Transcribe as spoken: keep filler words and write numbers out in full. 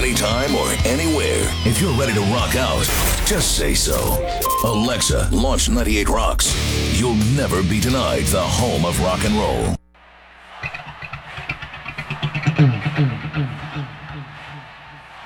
anytime or anywhere. If you're ready to rock out, just say so. Alexa, launch ninety-eight Rocks. You'll never be denied the home of rock and roll.